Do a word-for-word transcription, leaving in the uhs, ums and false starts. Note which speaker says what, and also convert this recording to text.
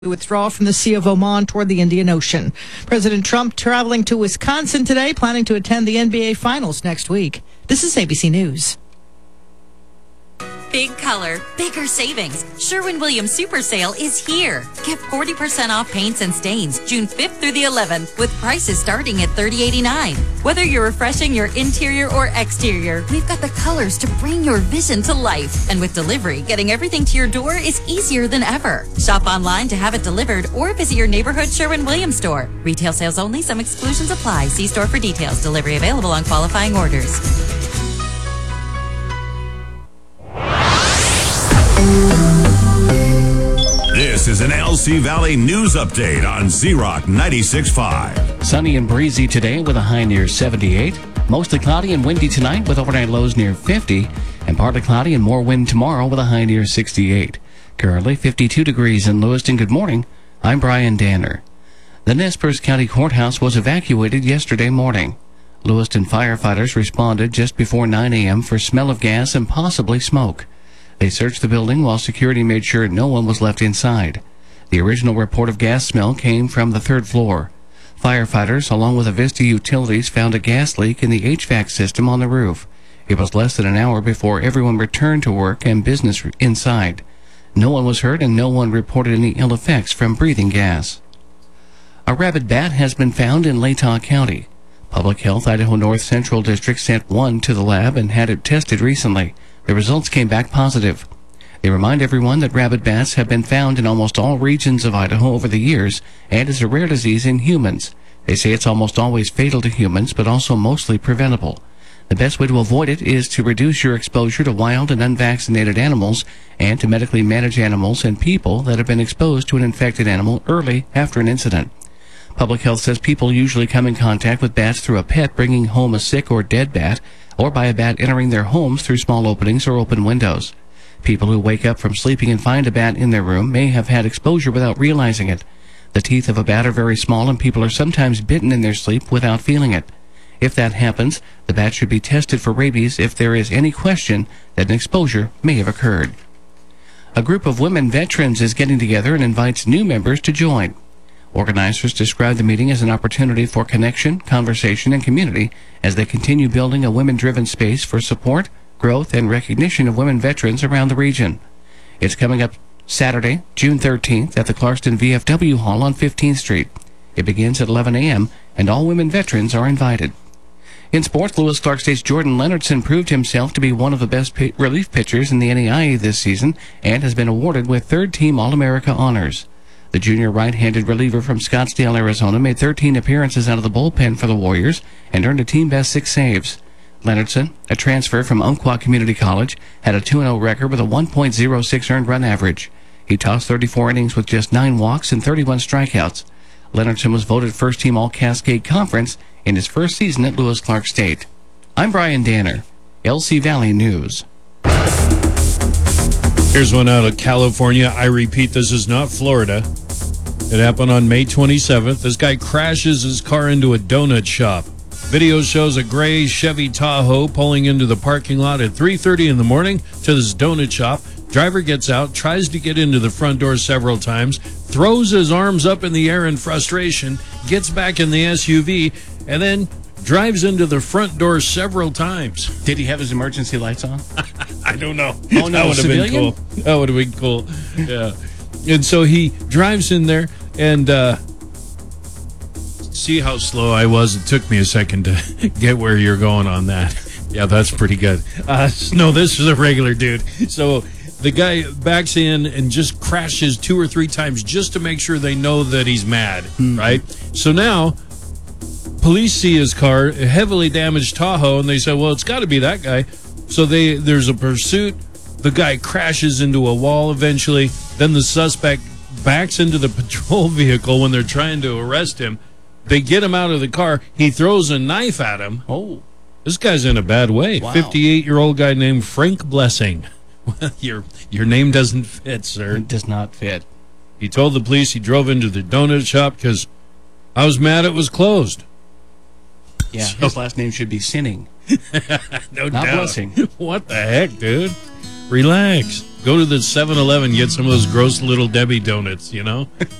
Speaker 1: withdraw from the Sea of Oman toward the Indian Ocean. President Trump traveling to Wisconsin today, planning to attend the N B A Finals next week. This is A B C News.
Speaker 2: Big color, bigger savings. Sherwin-Williams Super Sale is here. Get forty percent off paints and stains June fifth through the eleventh with prices starting at thirty eighty-nine. Whether you're refreshing your interior or exterior, we've got the colors to bring your vision to life. And with delivery, getting everything to your door is easier than ever. Shop online to have it delivered or visit your neighborhood Sherwin-Williams store. Retail sales only. Some exclusions apply. See store for details. Delivery available on qualifying orders.
Speaker 3: This is an L C Valley News Update on Z-Rock ninety-six point five.
Speaker 4: Sunny and breezy today with a high near seventy-eight. Mostly cloudy and windy tonight with overnight lows near fifty. And partly cloudy and more wind tomorrow with a high near sixty-eight. Currently fifty-two degrees in Lewiston. Good morning. I'm Brian Danner. The Nez Perce County Courthouse was evacuated yesterday morning. Lewiston firefighters responded just before nine a.m. for smell of gas and possibly smoke. They searched the building while security made sure no one was left inside. The original report of gas smell came from the third floor. Firefighters, along with Avista Utilities, found a gas leak in the H V A C system on the roof. It was less than an hour before everyone returned to work and business inside. No one was hurt and no one reported any ill effects from breathing gas. A rabid bat has been found in Latah County. Public Health Idaho North Central District sent one to the lab and had it tested recently. The results came back positive. They remind everyone that rabid bats have been found in almost all regions of Idaho over the years and is a rare disease in humans. They say it's almost always fatal to humans, but also mostly preventable. The best way to avoid it is to reduce your exposure to wild and unvaccinated animals and to medically manage animals and people that have been exposed to an infected animal early after an incident. Public Health says people usually come in contact with bats through a pet bringing home a sick or dead bat, or by a bat entering their homes through small openings or open windows. People who wake up from sleeping and find a bat in their room may have had exposure without realizing it. The teeth of a bat are very small and people are sometimes bitten in their sleep without feeling it. If that happens, the bat should be tested for rabies if there is any question that an exposure may have occurred. A group of women veterans is getting together and invites new members to join. Organizers describe the meeting as an opportunity for connection, conversation, and community as they continue building a women-driven space for support, growth, and recognition of women veterans around the region. It's coming up Saturday, June thirteenth, at the Clarkston V F W Hall on fifteenth Street. It begins at eleven a.m., and all women veterans are invited. In sports, Lewis Clark State's Jordan Leonardson proved himself to be one of the best p- relief pitchers in the N A I A this season and has been awarded with third-team All-America honors. The junior right-handed reliever from Scottsdale, Arizona, made thirteen appearances out of the bullpen for the Warriors and earned a team-best six saves. Leonardson, a transfer from Umpqua Community College, had a two and oh record with a one point oh six earned run average. He tossed thirty-four innings with just nine walks and thirty-one strikeouts. Leonardson was voted first-team All-Cascade Conference in his first season at Lewis Clark State. I'm Brian Danner, L C Valley News.
Speaker 5: Here's one out of California. I repeat, this is not Florida. It happened on May twenty-seventh. This guy crashes his car into a donut shop. Video shows a gray Chevy Tahoe pulling into the parking lot at three thirty in the morning to this donut shop. Driver gets out, tries to get into the front door several times, throws his arms up in the air in frustration, gets back in the S U V, and then drives into the front door several times.
Speaker 4: Did he have his emergency lights on?
Speaker 5: I don't know.
Speaker 4: Oh, no,
Speaker 5: that would have been cool. That would have been cool. Yeah. And so he drives in there and uh, see how slow I was. It took me a second to get where you're going on that. Yeah, that's pretty good. Uh, no, this is a regular dude. So the guy backs in and just crashes two or three times just to make sure they know that he's mad, mm-hmm. right? So now police see his car, a heavily damaged Tahoe, and they say, well, it's got to be that guy. So they there's a pursuit. The guy crashes into a wall eventually. Then the suspect backs into the patrol vehicle when they're trying to arrest him. They get him out of the car. He throws a knife at him.
Speaker 4: Oh.
Speaker 5: This guy's in a bad way.
Speaker 4: Wow.
Speaker 5: fifty-eight-year-old guy named Frank Blessing. Well, your, your name doesn't fit, sir.
Speaker 4: It does not fit.
Speaker 5: He told the police he drove into the donut shop because I was mad it was closed.
Speaker 4: Yeah, so, his last name should be Sinning.
Speaker 5: no
Speaker 4: Not
Speaker 5: doubt.
Speaker 4: Blessing.
Speaker 5: What the heck, dude? Relax. go to the seven eleven, get some of those gross little Debbie donuts, you know?